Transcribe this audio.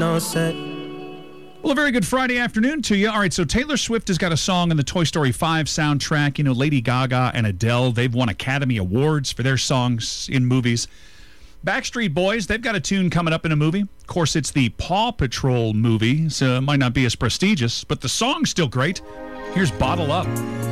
no set. Well, a very good Friday afternoon to you. All right, so Taylor Swift has got a song in the Toy Story 5 soundtrack. You know, Lady Gaga and Adele, they've won Academy Awards for their songs in movies. Backstreet Boys, they've got a tune coming up in a movie. Of course, it's the Paw Patrol movie, so it might not be as prestigious, but the song's still great. Here's Bottle Up.